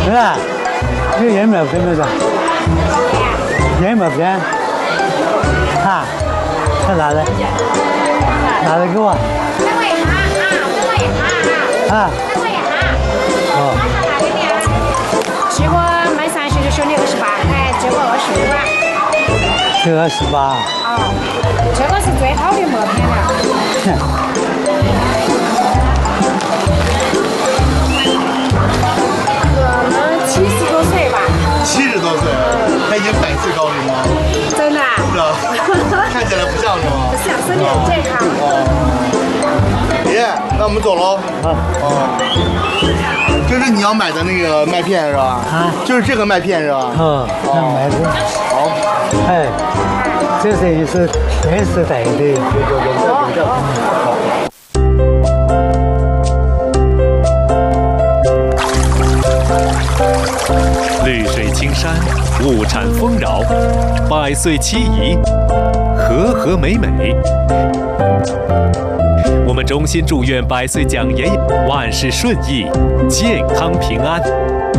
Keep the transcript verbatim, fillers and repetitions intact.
是吧？这个烟没分没的，烟没分。啊，看啥的？拿来给我。 这个也哈啊，这个也哈啊。啊。这个也哈。哦。拿给你啊。这个卖三十的时候你二十八块，这个二十五啊。 这个二十八。 哦，这个是最好的麦片了。我们七十多岁吧。 七十多岁，他已经百岁高龄了。 真的？ 是啊，看起来不像是吗？ 不像，身体很健康。 爷爷，那我们走喽。 啊。 哦。这是你要买的那个麦片是吧？啊。就是这个麦片是吧？ 嗯，那买的。 好。 哎，这是也是电视台的。有有有有。 绿水青山，物产丰饶，百岁期仪，和和美美。我们衷心祝愿百岁蒋爷爷万事顺意，健康平安。